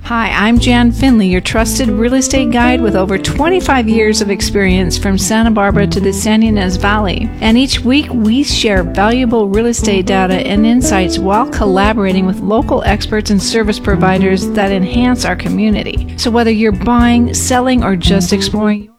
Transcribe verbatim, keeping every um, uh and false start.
Hi, I'm Jan Finley, your trusted real estate guide with over twenty-five years of experience from Santa Barbara to the San Ynez Valley. And each week we share valuable real estate data and insights while collaborating with local experts and service providers that enhance our community. So whether you're buying, selling, or just exploring,